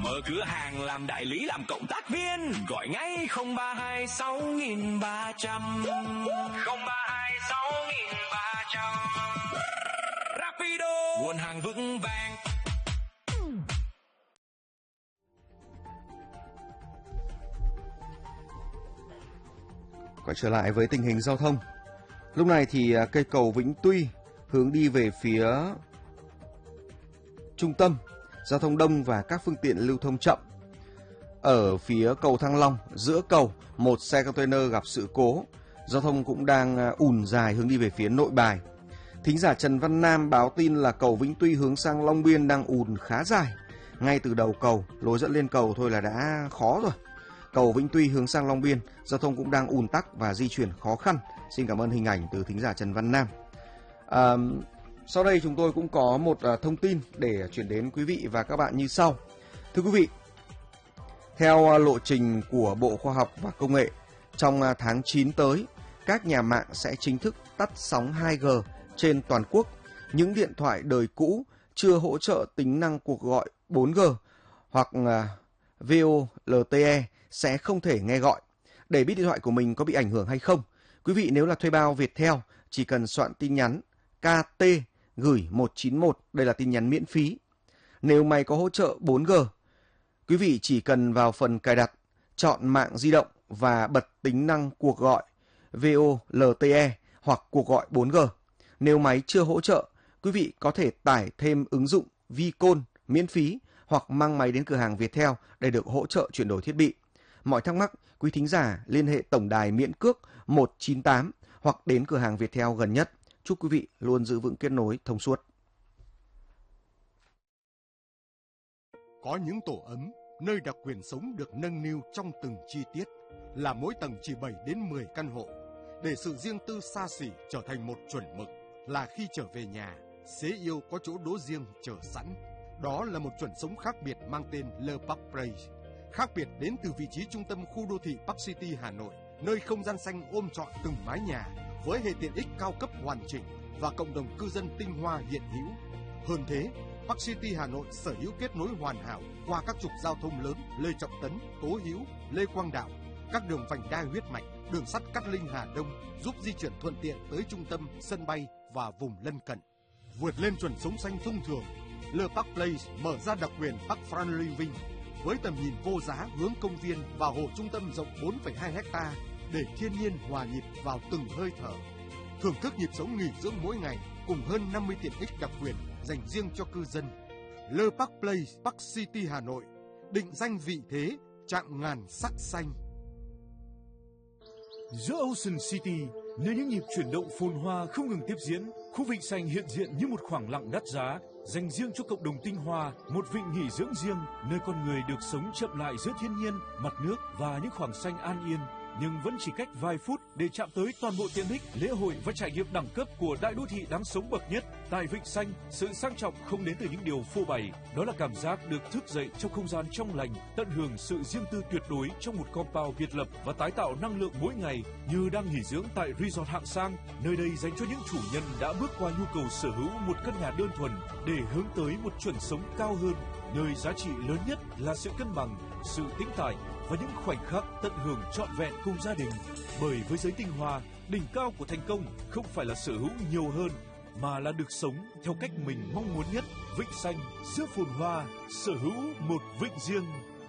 Mở cửa hàng làm đại lý làm cộng tác viên, gọi ngay 032 6300 032 6300. Rapido, nguồn hàng vững vàng. Quay trở lại với tình hình giao thông. Lúc này thì cây cầu Vĩnh Tuy hướng đi về phía trung tâm, giao thông đông và các phương tiện lưu thông chậm. Ở phía cầu Thăng Long, giữa cầu, một xe container gặp sự cố. Giao thông cũng đang ùn dài hướng đi về phía Nội Bài. Thính giả Trần Văn Nam báo tin là cầu Vĩnh Tuy hướng sang Long Biên đang ùn khá dài. Ngay từ đầu cầu, lối dẫn lên cầu thôi là đã khó rồi. Cầu Vĩnh Tuy hướng sang Long Biên, giao thông cũng đang ùn tắc và di chuyển khó khăn. Xin cảm ơn hình ảnh từ thính giả Trần Văn Nam. Sau đây chúng tôi cũng có một thông tin để chuyển đến quý vị và các bạn như sau. Thưa quý vị, theo lộ trình của Bộ Khoa học và Công nghệ, trong tháng 9 tới, các nhà mạng sẽ chính thức tắt sóng 2G trên toàn quốc. Những điện thoại đời cũ chưa hỗ trợ tính năng cuộc gọi 4G hoặc VoLTE sẽ không thể nghe gọi. Để biết điện thoại của mình có bị ảnh hưởng hay không, quý vị nếu là thuê bao Viettel chỉ cần soạn tin nhắn KT gửi 191, đây là tin nhắn miễn phí. Nếu máy có hỗ trợ 4G, quý vị chỉ cần vào phần cài đặt, chọn mạng di động và bật tính năng cuộc gọi VoLTE hoặc cuộc gọi 4G. Nếu máy chưa hỗ trợ, quý vị có thể tải thêm ứng dụng Vicon miễn phí hoặc mang máy đến cửa hàng Viettel để được hỗ trợ chuyển đổi thiết bị. Mọi thắc mắc, quý thính giả liên hệ tổng đài miễn cước 198 hoặc đến cửa hàng Viettel gần nhất. Chúc quý vị luôn giữ vững kết nối thông suốt. Có những tổ ấm, nơi đặc quyền sống được nâng niu trong từng chi tiết, là mỗi tầng chỉ 7 đến 10 căn hộ, để sự riêng tư xa xỉ trở thành một chuẩn mực, là khi trở về nhà, xế yêu có chỗ đỗ riêng chờ sẵn. Đó là một chuẩn sống khác biệt mang tên Le Parc Place. Khác biệt đến từ vị trí trung tâm khu đô thị Park City Hà Nội, nơi không gian xanh ôm trọn từng mái nhà, với hệ tiện ích cao cấp hoàn chỉnh và cộng đồng cư dân tinh hoa hiện hữu. Hơn thế, Park City Hà Nội sở hữu kết nối hoàn hảo qua các trục giao thông lớn Lê Trọng Tấn, Tố Hữu, Lê Quang Đạo, các đường vành đai huyết mạch, đường sắt Cát Linh Hà Đông, giúp di chuyển thuận tiện tới trung tâm, sân bay và vùng lân cận. Vượt lên chuẩn sống xanh thông thường, Le Parc Place mở ra đặc quyền Park Front Living với tầm nhìn vô giá hướng công viên và hồ trung tâm rộng 4,2 ha để thiên nhiên hòa nhịp vào từng hơi thở. Thưởng thức nhịp sống nghỉ dưỡng mỗi ngày cùng hơn 50 tiện ích đặc quyền dành riêng cho cư dân. Le Parc Place, Park City Hà Nội, định danh vị thế chạm ngàn sắc xanh. Giữa Ocean City, nơi những nhịp chuyển động phồn hoa không ngừng tiếp diễn, khu vịnh xanh hiện diện như một khoảng lặng đắt giá, dành riêng cho cộng đồng tinh hoa, một vịnh nghỉ dưỡng riêng, nơi con người được sống chậm lại giữa thiên nhiên, mặt nước và những khoảng xanh an yên, nhưng vẫn chỉ cách vài phút để chạm tới toàn bộ tiện ích, lễ hội và trải nghiệm đẳng cấp của đại đô thị đáng sống bậc nhất. Tại Vịnh Xanh, sự sang trọng không đến từ những điều phô bày, đó là cảm giác được thức dậy trong không gian trong lành, tận hưởng sự riêng tư tuyệt đối trong một compound biệt lập và tái tạo năng lượng mỗi ngày, như đang nghỉ dưỡng tại resort hạng sang. Nơi đây dành cho những chủ nhân đã bước qua nhu cầu sở hữu một căn nhà đơn thuần để hướng tới một chuẩn sống cao hơn, nơi giá trị lớn nhất là sự cân bằng, sự tĩnh tại và những khoảnh khắc tận hưởng trọn vẹn cùng gia đình. Bởi với giới tinh hoa, đỉnh cao của thành công không phải là sở hữu nhiều hơn, mà là được sống theo cách mình mong muốn nhất. Vịnh Xanh, giữa phồn hoa, sở hữu một vịnh riêng.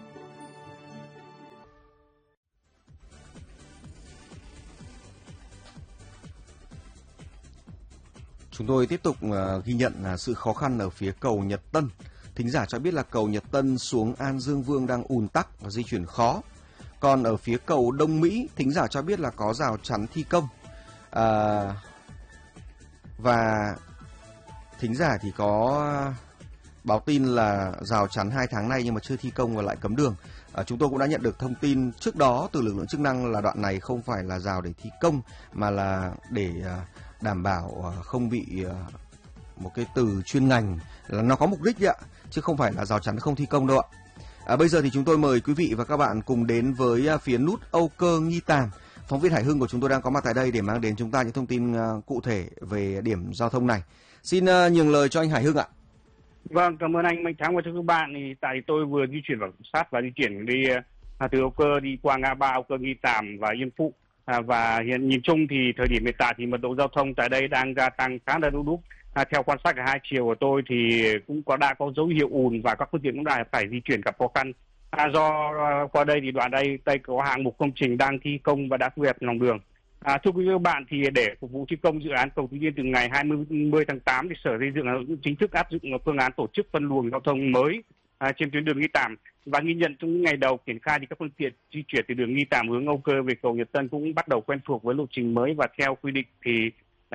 Chúng tôi tiếp tục ghi nhận sự khó khăn ở phía cầu Nhật Tân. Thính giả cho biết là cầu Nhật Tân xuống An Dương Vương đang ùn tắc và di chuyển khó. Còn ở phía cầu Đông Mỹ, thính giả cho biết là có rào chắn thi công. Và thính giả thì có báo tin là rào chắn 2 tháng nay nhưng mà chưa thi công và lại cấm đường. Chúng tôi cũng đã nhận được thông tin trước đó từ lực lượng chức năng là đoạn này không phải là rào để thi công mà là để đảm bảo không bị một cái từ chuyên ngành là nó có mục đích đấy ạ, chứ không phải là rào chắn không thi công đâu ạ. Bây giờ thì chúng tôi mời quý vị và các bạn cùng đến với phía nút Âu Cơ Nghi Tàm. Phóng viên Hải Hưng của chúng tôi đang có mặt tại đây để mang đến chúng ta những thông tin cụ thể về điểm giao thông này. Xin nhường lời cho anh Hải Hưng ạ. Vâng, cảm ơn anh Mạnh Thắng và các bạn. Thì tại tôi vừa di chuyển vào Cẩm Sát và di chuyển đi từ Âu Cơ đi qua ngã ba Âu Cơ Nghi Tàm và Yên Phụ. Và hiện nhìn chung thì thời điểm hiện tại thì mật độ giao thông tại đây đang gia tăng khá là đông đúc. Theo quan sát cả hai chiều của tôi thì cũng đã có dấu hiệu ùn và các phương tiện cũng đã phải di chuyển gặp khó khăn. Do qua đây thì đoạn đây có hạng mục công trình đang thi công và đã thu hẹp lòng đường. Thưa quý vị và các bạn, thì để phục vụ thi công dự án cầu Tứ Liên từ ngày 20 tháng 8 thì Sở Xây dựng chính thức áp dụng phương án tổ chức phân luồng giao thông mới trên tuyến đường Nghi Tàm, và ghi nhận trong những ngày đầu triển khai thì các phương tiện di chuyển từ đường Nghi Tàm hướng Âu Cơ về cầu Nhật Tân cũng bắt đầu quen thuộc với lộ trình mới, và theo quy định thì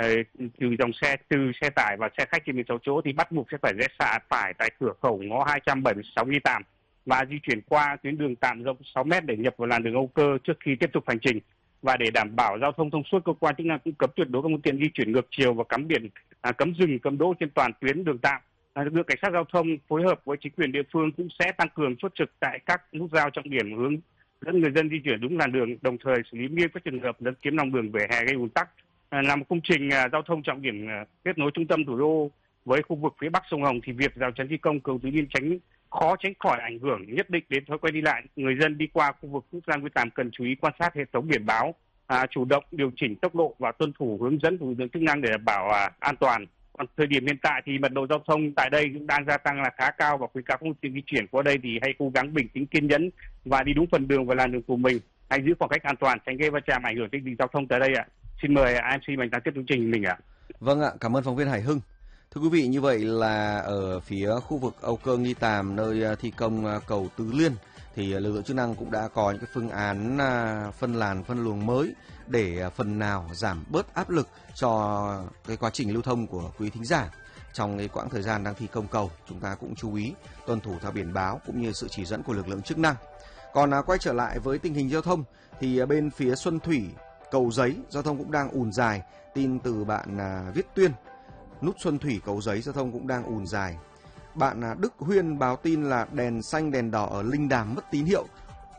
từ xe tải và xe khách trên 16 chỗ thì bắt buộc sẽ phải rẽ xả phải tại cửa khẩu ngõ 276 Nghi Tàm và di chuyển qua tuyến đường tạm rộng 6 m để nhập vào làn đường Âu Cơ trước khi tiếp tục hành trình. Và để đảm bảo giao thông thông suốt, cơ quan chức năng cũng cấm tuyệt đối các phương tiện di chuyển ngược chiều và cắm biển cấm dừng cấm đỗ trên toàn tuyến đường tạm. Lực lượng cảnh sát giao thông phối hợp với chính quyền địa phương cũng sẽ tăng cường chốt trực tại các nút giao trọng điểm, hướng dẫn người dân di chuyển đúng làn đường, đồng thời xử lý nghiêm các trường hợp lấn chiếm lòng đường, vỉa hè gây ùn tắc. Là một công trình giao thông trọng điểm kết nối trung tâm thủ đô với khu vực phía bắc sông Hồng thì việc rào chắn thi công cầu Tứ Liên khó tránh khỏi ảnh hưởng nhất định đến thói quen đi lại. Người dân đi qua khu vực nút giao Nghi Tàm cần chú ý quan sát hệ thống biển báo, chủ động điều chỉnh tốc độ và tuân thủ hướng dẫn của lực lượng chức năng để đảm bảo an toàn. Còn thời điểm hiện tại thì mật độ giao thông tại đây cũng đang gia tăng là khá cao, và khuyến cáo các phương tiện di chuyển qua đây thì hãy cố gắng bình tĩnh, kiên nhẫn và đi đúng phần đường và làn đường của mình. Hãy giữ khoảng cách an toàn, tránh gây va chạm ảnh hưởng đến tình hình giao thông tại đây ạ. Xin mời MC Mạnh Thắng tiếp tục chương trình mình ạ. Vâng ạ, cảm ơn phóng viên Hải Hưng. Thưa quý vị, như vậy là ở phía khu vực Âu Cơ Nghi Tàm, nơi thi công cầu Tứ Liên, thì lực lượng chức năng cũng đã có những cái phương án phân làn, phân luồng mới để phần nào giảm bớt áp lực cho cái quá trình lưu thông của quý thính giả. Trong cái quãng thời gian đang thi công cầu, chúng ta cũng chú ý tuân thủ theo biển báo cũng như sự chỉ dẫn của lực lượng chức năng. Còn quay trở lại với tình hình giao thông thì bên phía Xuân Thủy, Cầu Giấy, giao thông cũng đang ùn dài. Tin từ bạn Viết Tuyên, nút Xuân Thủy Cầu Giấy giao thông cũng đang ùn dài. Bạn Đức Huyên báo tin là đèn xanh đèn đỏ ở Linh Đàm mất tín hiệu.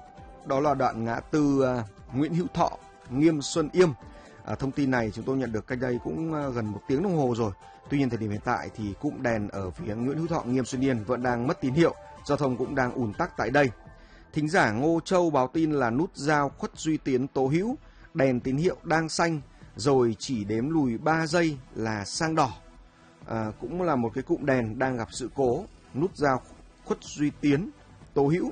Đó là đoạn ngã tư Nguyễn Hữu Thọ, Nghiêm Xuân Yêm. Thông tin này chúng tôi nhận được cách đây cũng gần 1 tiếng đồng hồ rồi. Tuy nhiên thời điểm hiện tại thì cụm đèn ở phía Nguyễn Hữu Thọ, Nghiêm Xuân Yêm vẫn đang mất tín hiệu, giao thông cũng đang ùn tắc tại đây. Thính giả Ngô Châu báo tin là nút giao Khuất Duy Tiến Tố Hữu, đèn tín hiệu đang xanh rồi chỉ đếm lùi 3 giây là sang đỏ. Cũng là một cái cụm đèn đang gặp sự cố, nút giao Khuất Duy Tiến Tố Hữu.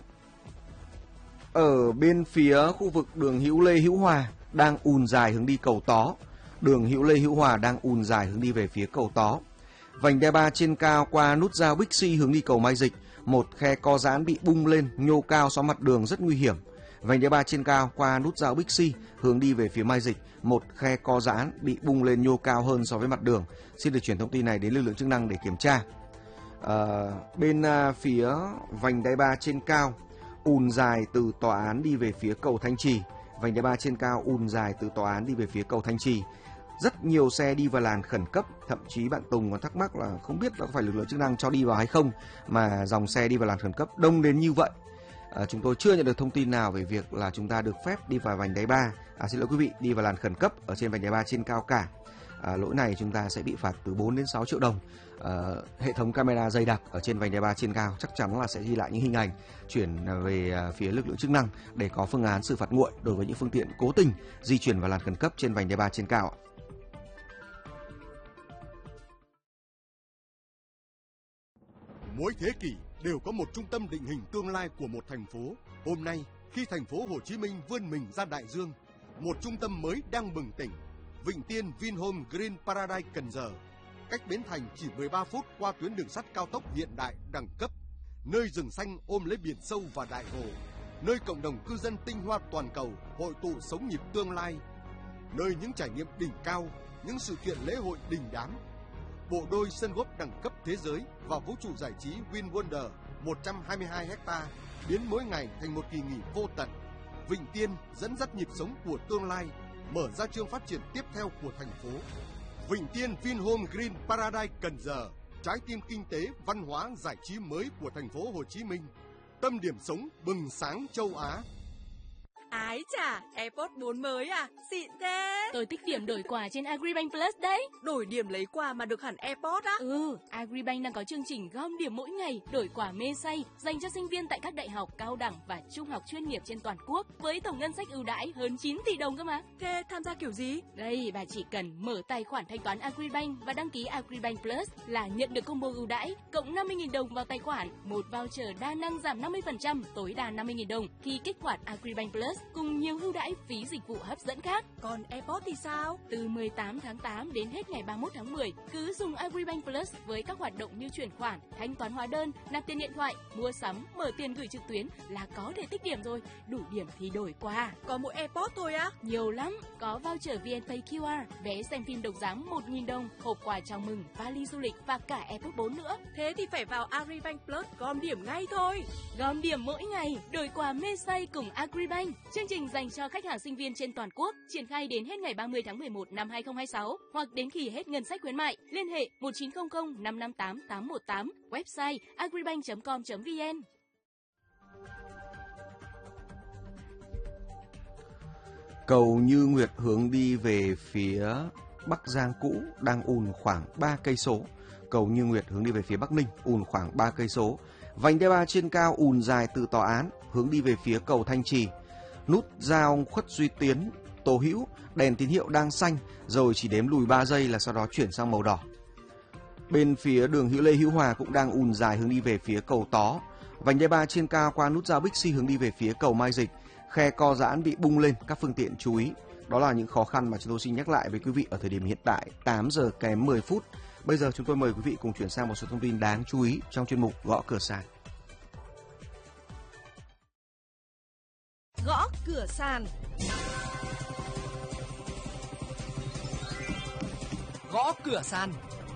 Ở bên phía khu vực đường Hữu Lê Hữu Hòa đang ùn dài hướng đi cầu Tó. Đường Hữu Lê Hữu Hòa đang ùn dài hướng đi về phía cầu Tó. Vành đai 3 trên cao qua nút giao Bixi hướng đi cầu Mai Dịch, một khe co giãn bị bung lên nhô cao xuống mặt đường rất nguy hiểm. Vành đai 3 trên cao qua nút giao Bixi hướng đi về phía Mai Dịch, một khe co giãn bị bung lên nhô cao hơn so với mặt đường. Xin được chuyển thông tin này đến lực lượng chức năng để kiểm tra. Bên phía vành đai 3 trên cao ùn dài từ tòa án đi về phía cầu Thanh Trì. Vành đai 3 trên cao ùn dài từ tòa án đi về phía cầu Thanh Trì. Rất nhiều xe đi vào làn khẩn cấp, thậm chí bạn Tùng còn thắc mắc là không biết là có phải lực lượng chức năng cho đi vào hay không mà dòng xe đi vào làn khẩn cấp đông đến như vậy. Chúng tôi chưa nhận được thông tin nào về việc là chúng ta được phép đi vào vành đai 3, xin lỗi quý vị, đi vào làn khẩn cấp ở trên vành đai 3 trên cao cả. Lỗi này chúng ta sẽ bị phạt từ 4 đến 6 triệu đồng. Hệ thống camera dày đặc ở trên vành đai 3 trên cao chắc chắn là sẽ ghi lại những hình ảnh, chuyển về phía lực lượng chức năng để có phương án xử phạt nguội đối với những phương tiện cố tình di chuyển vào làn khẩn cấp trên vành đai 3 trên cao. Mỗi thế kỷ đều có một trung tâm định hình tương lai của một thành phố. Hôm nay, khi thành phố Hồ Chí Minh vươn mình ra đại dương, một trung tâm mới đang bừng tỉnh. Vịnh Tiên Vinhome Green Paradise Cần Giờ, cách Bến Thành chỉ 13 phút qua tuyến đường sắt cao tốc hiện đại đẳng cấp, nơi rừng xanh ôm lấy biển sâu và đại hồ, nơi cộng đồng cư dân tinh hoa toàn cầu hội tụ sống nhịp tương lai, nơi những trải nghiệm đỉnh cao, những sự kiện lễ hội đình đám. Bộ đôi sân golf đẳng cấp thế giới và vũ trụ giải trí Win Wonder 122 ha biến mỗi ngày thành một kỳ nghỉ vô tận. Vịnh Tiên dẫn dắt nhịp sống của tương lai, mở ra chương phát triển tiếp theo của thành phố. Vịnh Tiên Vinhome Green Paradise Cần Giờ, trái tim kinh tế, văn hóa, giải trí mới của thành phố Hồ Chí Minh, tâm điểm sống bừng sáng châu Á. Ái chà, AirPods 4 mới à? Xịn thế. Tôi tích điểm đổi quà trên Agribank Plus đấy. Đổi điểm lấy quà mà được hẳn AirPods á? Agribank đang có chương trình gom điểm mỗi ngày, đổi quà mê say dành cho sinh viên tại các đại học, cao đẳng và trung học chuyên nghiệp trên toàn quốc với tổng ngân sách ưu đãi hơn 9 tỷ đồng cơ mà. Thế tham gia kiểu gì? Đây, bà chỉ cần mở tài khoản thanh toán Agribank và đăng ký Agribank Plus là nhận được combo ưu đãi cộng 50.000 đồng vào tài khoản, một voucher đa năng giảm 50%, tối đa 50.000 đồng khi kích hoạt Agribank Plus cùng nhiều ưu đãi phí dịch vụ hấp dẫn khác. Còn AirPods thì sao? Từ 18 tháng 8 đến hết ngày 31 tháng 10, cứ dùng Agribank Plus với các hoạt động như chuyển khoản, thanh toán hóa đơn, nạp tiền điện thoại, mua sắm, mở tiền gửi trực tuyến là có thể tích điểm rồi. Đủ điểm thì đổi quà. Có mỗi AirPods thôi á? Nhiều lắm, có voucher VNPay QR, vé xem phim độc giá 1.000 đồng, hộp quà chào mừng, vali du lịch và cả AirPods 4 nữa. Thế thì phải vào Agribank Plus gom điểm ngay thôi. Gom điểm mỗi ngày, đổi quà mê say cùng Agribank. Chương trình dành cho khách hàng sinh viên trên toàn quốc, triển khai đến hết ngày 30 tháng 11 năm 2026 hoặc đến khi hết ngân sách khuyến mại. Liên hệ 1900 558 818, website agribank.com.vn. Cầu Như Nguyệt hướng đi về phía Bắc Giang cũ đang ùn khoảng 3 cây số. Cầu Như Nguyệt hướng đi về phía Bắc Ninh ùn khoảng 3 cây số. Vành đai 3 trên cao ùn dài từ Tòa án hướng đi về phía cầu Thanh Trì. Nút giao Khuất Duy Tiến, Tô Hữu, đèn tín hiệu đang xanh rồi chỉ đếm lùi 3 giây là sau đó chuyển sang màu đỏ. Bên phía đường Hữu Lê Hữu Hòa cũng đang ùn dài hướng đi về phía cầu Tó. Vành đai 3 trên cao qua nút giao Bixi hướng đi về phía cầu Mai Dịch. Khe co giãn bị bung lên, các phương tiện chú ý. Đó là những khó khăn mà chúng tôi xin nhắc lại với quý vị ở thời điểm hiện tại 8 giờ kém 10 phút. Bây giờ chúng tôi mời quý vị cùng chuyển sang một số thông tin đáng chú ý trong chuyên mục Gõ Cửa Sàn. Gõ cửa sàn. Gõ cửa sàn.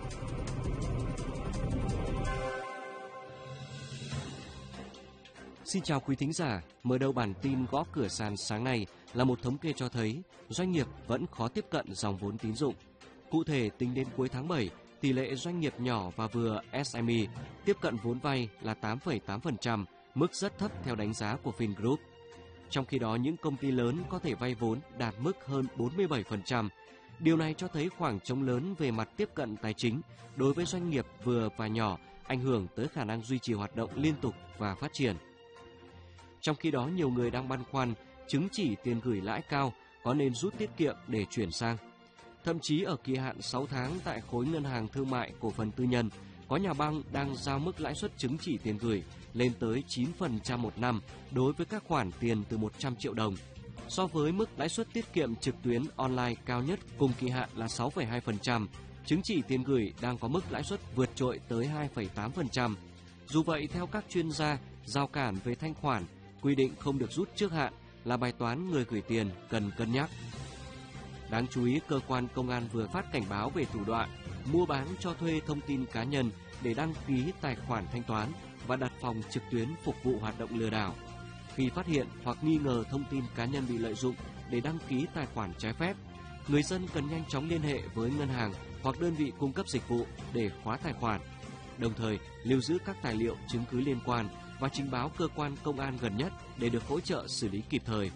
Xin chào quý thính giả, mở đầu bản tin Gõ Cửa Sàn sáng nay là một thống kê cho thấy doanh nghiệp vẫn khó tiếp cận dòng vốn tín dụng. Cụ thể, tính đến cuối tháng 7, tỷ lệ doanh nghiệp nhỏ và vừa SME tiếp cận vốn vay là 8,8%, mức rất thấp theo đánh giá của Fingroup. Trong khi đó, những công ty lớn có thể vay vốn đạt mức hơn 47%. Điều này cho thấy khoảng trống lớn về mặt tiếp cận tài chính đối với doanh nghiệp vừa và nhỏ, ảnh hưởng tới khả năng duy trì hoạt động liên tục và phát triển. Trong khi đó, nhiều người đang băn khoăn chứng chỉ tiền gửi lãi cao có nên rút tiết kiệm để chuyển sang. Thậm chí ở kỳ hạn 6 tháng tại khối ngân hàng thương mại cổ phần tư nhân, có nhà băng đang giao mức lãi suất chứng chỉ tiền gửi lên tới 9% một năm đối với các khoản tiền từ 100 triệu đồng. So với mức lãi suất tiết kiệm trực tuyến online cao nhất cùng kỳ hạn là 6,2%, chứng chỉ tiền gửi đang có mức lãi suất vượt trội tới 2,8%. Dù vậy, theo các chuyên gia, rào cản về thanh khoản, quy định không được rút trước hạn là bài toán người gửi tiền cần cân nhắc. Đáng chú ý, cơ quan công an vừa phát cảnh báo về thủ đoạn mua bán cho thuê thông tin cá nhân để đăng ký tài khoản thanh toán và đặt phòng trực tuyến phục vụ hoạt động lừa đảo. Khi phát hiện hoặc nghi ngờ thông tin cá nhân bị lợi dụng để đăng ký tài khoản trái phép, người dân cần nhanh chóng liên hệ với ngân hàng hoặc đơn vị cung cấp dịch vụ để khóa tài khoản, đồng thời lưu giữ các tài liệu chứng cứ liên quan và trình báo cơ quan công an gần nhất để được hỗ trợ xử lý kịp thời.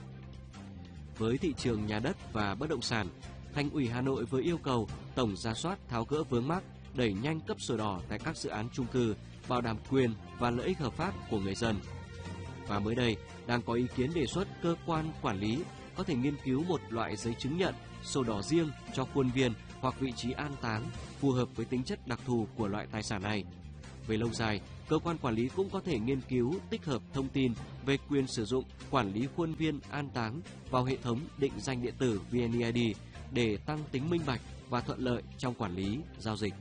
Với thị trường nhà đất và bất động sản, Thành ủy Hà Nội vừa yêu cầu tổng rà soát tháo gỡ vướng mắc, đẩy nhanh cấp sổ đỏ tại các dự án chung cư, bảo đảm quyền và lợi ích hợp pháp của người dân. Và mới đây, đang có ý kiến đề xuất cơ quan quản lý có thể nghiên cứu một loại giấy chứng nhận, sổ đỏ riêng cho khuôn viên hoặc vị trí an táng phù hợp với tính chất đặc thù của loại tài sản này. Về lâu dài, cơ quan quản lý cũng có thể nghiên cứu tích hợp thông tin về quyền sử dụng quản lý khuôn viên an táng vào hệ thống định danh điện tử VNeID để tăng tính minh bạch và thuận lợi trong quản lý giao dịch.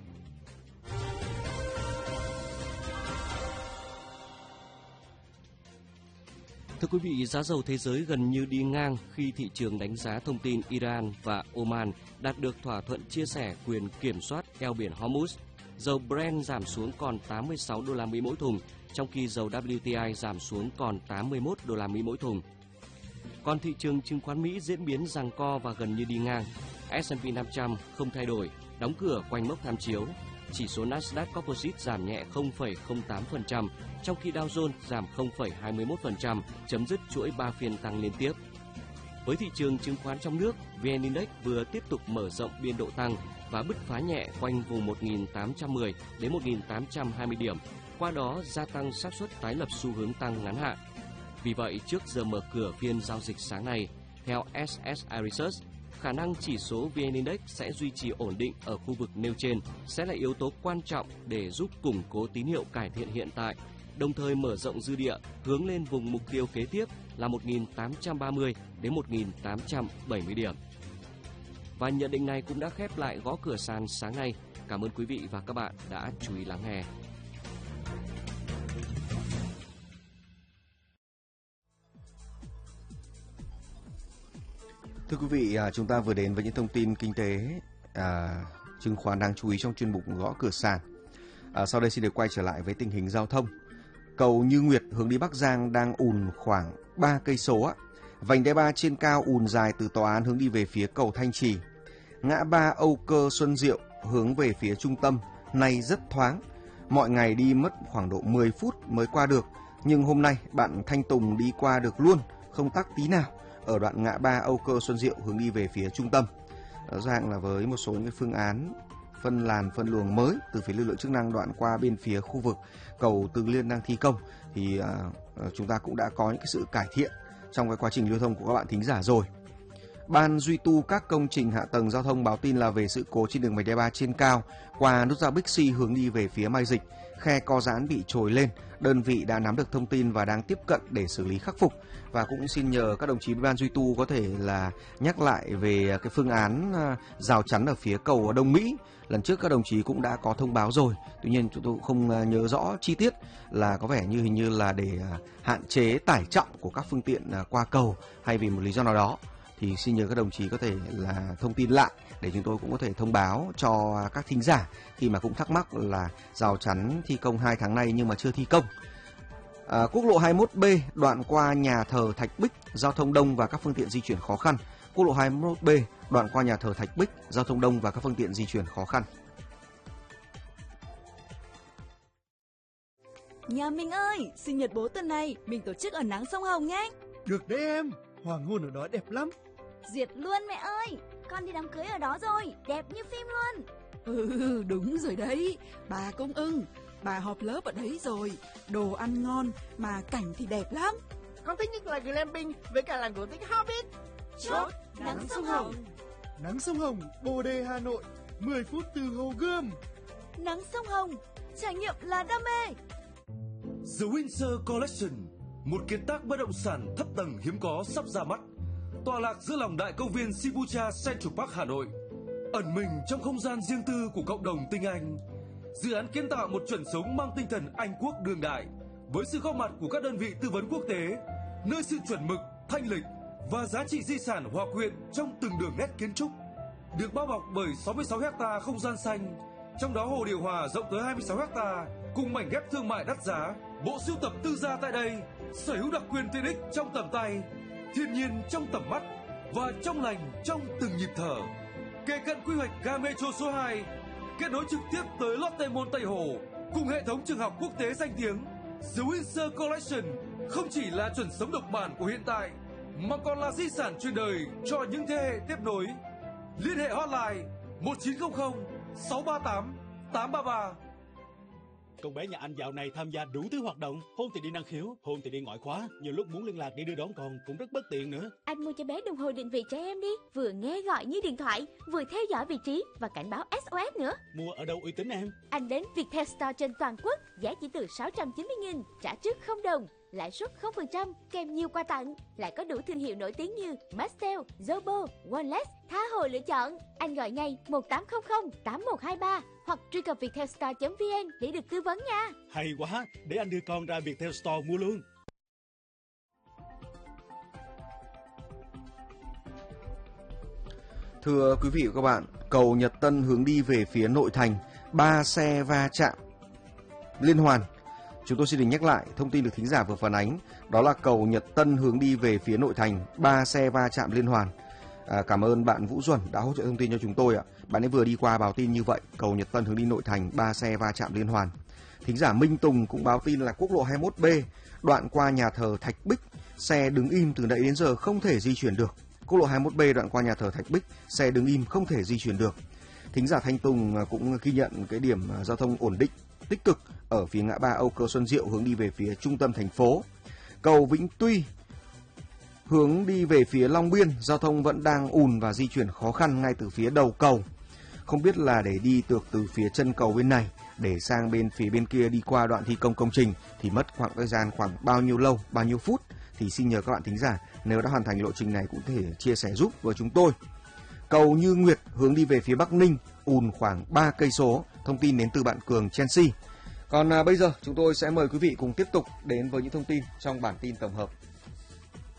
Thưa quý vị, giá dầu thế giới gần như đi ngang khi thị trường đánh giá thông tin Iran và Oman đạt được thỏa thuận chia sẻ quyền kiểm soát eo biển Hormuz. Dầu Brent giảm xuống còn 86 đô la Mỹ mỗi thùng, trong khi dầu WTI giảm xuống còn 81 đô la Mỹ mỗi thùng. Còn thị trường chứng khoán Mỹ diễn biến giằng co và gần như đi ngang. S&P 500 không thay đổi, đóng cửa quanh mốc tham chiếu. chỉ số Nasdaq Composite giảm nhẹ 0,08%, trong khi Dow Jones giảm 0,21%, chấm dứt chuỗi 3 phiên tăng liên tiếp. Với thị trường chứng khoán trong nước, VN Index vừa tiếp tục mở rộng biên độ tăng và bứt phá nhẹ quanh vùng 1.810 đến 1.820 điểm, qua đó gia tăng xác suất tái lập xu hướng tăng ngắn hạn. Vì vậy, trước giờ mở cửa phiên giao dịch sáng nay, theo SSI Research, khả năng chỉ số VN Index sẽ duy trì ổn định ở khu vực nêu trên sẽ là yếu tố quan trọng để giúp củng cố tín hiệu cải thiện hiện tại, đồng thời mở rộng dư địa hướng lên vùng mục tiêu kế tiếp là 1.830 đến 1.870 điểm. Và nhận định này cũng đã khép lại gõ cửa sàn sáng nay. Cảm ơn quý vị và các bạn đã chú ý lắng nghe. Thưa quý vị, chúng ta vừa đến với những thông tin kinh tế, chứng khoán đáng chú ý trong chuyên mục gõ cửa sàn. Sau đây xin được quay trở lại với tình hình giao thông. Cầu Như Nguyệt hướng đi Bắc Giang đang ùn khoảng 3 cây số. Vành đai 3 trên cao ùn dài từ Tòa án hướng đi về phía cầu Thanh Trì. Ngã ba Âu Cơ Xuân Diệu hướng về phía trung tâm nay rất thoáng. Mọi ngày đi mất khoảng độ 10 phút mới qua được, nhưng hôm nay bạn Thanh Tùng đi qua được luôn, không tắc tí nào ở đoạn ngã ba Âu Cơ Xuân Diệu hướng đi về phía trung tâm. Rõ ràng là với một số những phương án phân làn phân luồng mới từ phía lực lượng chức năng đoạn qua bên phía khu vực cầu Từ Liên đang thi công thì chúng ta cũng đã có những cái sự cải thiện trong cái quá trình lưu thông của các bạn thính giả rồi. Ban duy tu các công trình hạ tầng giao thông báo tin là về sự cố trên đường vành đai 3 trên cao qua nút giao Bixi hướng đi về phía Mai Dịch, khe co giãn bị trồi lên. Đơn vị đã nắm được thông tin và đang tiếp cận để xử lý khắc phục. Và cũng xin nhờ các đồng chí ban duy tu có thể là nhắc lại về cái phương án rào chắn ở phía cầu Đông Mỹ. Lần trước các đồng chí cũng đã có thông báo rồi, tuy nhiên chúng tôi cũng không nhớ rõ chi tiết, là có vẻ như hình như là để hạn chế tải trọng của các phương tiện qua cầu hay vì một lý do nào đó. Thì xin nhờ các đồng chí có thể là thông tin lại để chúng tôi cũng có thể thông báo cho các thính giả khi mà cũng thắc mắc là rào chắn thi công 2 tháng nay nhưng mà chưa thi công. Quốc lộ 21B đoạn qua nhà thờ Thạch Bích, giao thông đông và các phương tiện di chuyển khó khăn. Quốc lộ 21B đoạn qua nhà thờ Thạch Bích, giao thông đông và các phương tiện di chuyển khó khăn. Nhà mình ơi, sinh nhật bố tuần này mình tổ chức ở nắng sông Hồng nhé. Được đấy em, hoàng hôn ở đó đẹp lắm. Duyệt luôn mẹ ơi, con đi đám cưới ở đó rồi, đẹp như phim luôn. Ừ, đúng rồi đấy, bà cũng ưng. Bà họp lớp ở đấy rồi, đồ ăn ngon mà cảnh thì đẹp lắm. Con thích nhất là glamping với cả làng cổ tích Hobbit. Chốt nắng sông Hồng. Nắng sông Hồng, Bồ Đề, Hà Nội, 10 phút từ Hồ Gươm. Nắng sông Hồng, trải nghiệm là đam mê. The Windsor Collection, một kiệt tác bất động sản thấp tầng hiếm có sắp ra mắt, tọa lạc giữa lòng đại công viên Shibuya Central Park Hà Nội, ẩn mình trong không gian riêng tư của cộng đồng tinh Anh. Dự án kiến tạo một chuẩn sống mang tinh thần Anh quốc đương đại, với sự góp mặt của các đơn vị tư vấn quốc tế, nơi sự chuẩn mực, thanh lịch và giá trị di sản hòa quyện trong từng đường nét kiến trúc. Được bao bọc bởi 66 ha không gian xanh, trong đó hồ điều hòa rộng tới 26 ha, cùng mảnh ghép thương mại đắt giá. Bộ sưu tập tư gia tại đây sở hữu đặc quyền tiện ích trong tầm tay, thiên nhiên trong tầm mắt và trong lành trong từng nhịp thở. Kề cận quy hoạch ga Metro số 2, kết nối trực tiếp tới Lotte Mall Tây Hồ cùng hệ thống trường học quốc tế danh tiếng. The Windsor Collection không chỉ là chuẩn sống độc bản của hiện tại mà còn là di sản truyền đời cho những thế hệ tiếp nối. Liên hệ hotline 1900 638 833. Con bé nhà anh dạo này tham gia đủ thứ hoạt động, hôm thì đi năng khiếu, hôm thì đi ngoại khóa, nhiều lúc muốn liên lạc đi đưa đón con cũng rất bất tiện nữa. Anh mua cho bé đồng hồ định vị trẻ em đi, vừa nghe gọi như điện thoại, vừa theo dõi vị trí và cảnh báo SOS nữa. Mua ở đâu uy tín em? Anh đến Viettel Store trên toàn quốc, giá chỉ từ 690.000, trả trước 0 đồng, lãi suất 0%, kèm nhiều quà tặng, lại có đủ thương hiệu nổi tiếng như Mastel, Zobo, Wireless, tha hồ lựa chọn. Anh gọi ngay 1800 8123 hoặc truy cập viettelstore.vn để được tư vấn nha. Hay quá, để anh đưa con ra Viettel Store mua luôn. Thưa quý vị và các bạn, cầu Nhật Tân hướng đi về phía nội thành, 3 xe va chạm liên hoàn. Chúng tôi xin được nhắc lại thông tin được thính giả vừa phản ánh, đó là cầu Nhật Tân hướng đi về phía nội thành, 3 xe va chạm liên hoàn. Cảm ơn bạn Vũ Duẩn đã hỗ trợ thông tin cho chúng tôi ạ. Bạn ấy vừa đi qua báo tin như vậy, cầu Nhật Tân hướng đi nội thành 3 xe va chạm liên hoàn. Thính giả Minh Tùng cũng báo tin là quốc lộ 21B đoạn qua nhà thờ Thạch Bích, xe đứng im từ nãy đến giờ không thể di chuyển được. Quốc lộ 21B đoạn qua nhà thờ Thạch Bích, xe đứng im không thể di chuyển được. Thính giả Thanh Tùng cũng ghi nhận cái điểm giao thông ổn định, tích cực ở phía ngã ba Âu Cơ Xuân Diệu hướng đi về phía trung tâm thành phố. Cầu Vĩnh Tuy hướng đi về phía Long Biên, giao thông vẫn đang ùn và di chuyển khó khăn ngay từ phía đầu cầu. Không biết là để đi từ phía chân cầu bên này để sang phía bên kia đi qua đoạn thi công công trình thì mất khoảng thời gian khoảng bao nhiêu lâu, bao nhiêu phút, thì xin nhờ các bạn thính giả nếu đã hoàn thành lộ trình này cũng có thể chia sẻ giúp với chúng tôi. Cầu Như Nguyệt hướng đi về phía Bắc Ninh ùn khoảng 3 cây số. Thông tin đến từ bạn Cường Chelsea. Còn bây giờ chúng tôi sẽ mời quý vị cùng tiếp tục đến với những thông tin trong bản tin tổng hợp.